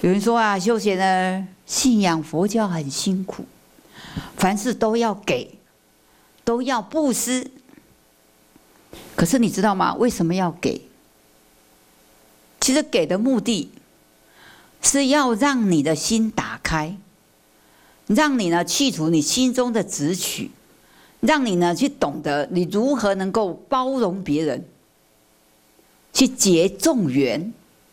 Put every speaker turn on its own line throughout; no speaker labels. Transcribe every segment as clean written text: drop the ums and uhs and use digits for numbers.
有人说啊，修行呢，信仰佛教很辛苦，凡事都要给，都要布施。可是你知道吗？为什么要给？其实给的目的是要让你的心打开，让你呢去除你心中的执取，让你呢去懂得你如何能够包容别人，去结众缘。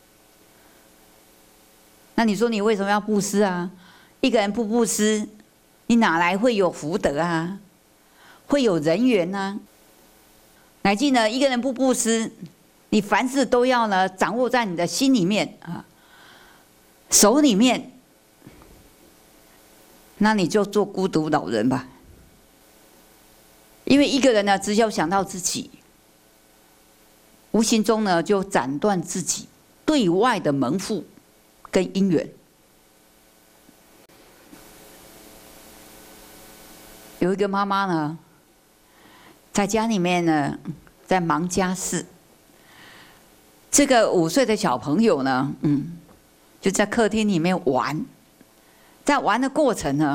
那你说你为什么要布施啊？一个人不布施，你哪来会有福德啊？会有人缘啊？乃至呢，一个人不布施，你凡事都要呢掌握在你的心里面啊，手里面，那你就做孤独老人吧。因为一个人呢，只有想到自己，无形中呢就斩断自己对外的门户跟姻缘。有一个妈妈呢，在家里面呢，在忙家事。这个5岁的小朋友呢，就在客厅里面玩，在玩的过程呢，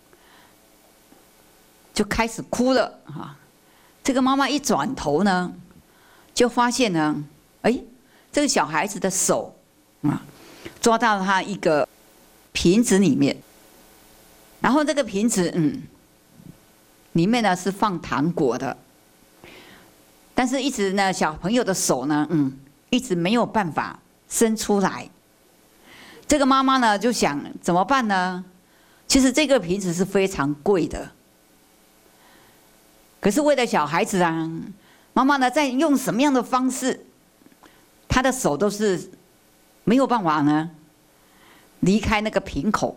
就开始哭了啊。这个妈妈一转头呢，就发现呢，这个小孩子的手啊，抓到他一个瓶子里面，然后这个瓶子，里面呢是放糖果的，但是一直呢，小朋友的手呢，一直没有办法伸出来。这个妈妈呢就想怎么办呢？其实这个瓶子是非常贵的，可是为了小孩子啊，妈妈呢在用什么样的方式，她的手都是没有办法呢离开那个瓶口。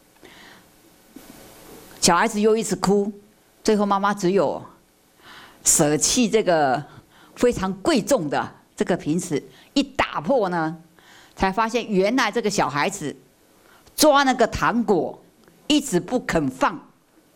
小孩子又一直哭，最后妈妈只有舍弃这个非常贵重的这个瓶子，一打破呢，才发现原来这个小孩子抓那个糖果一直不肯放，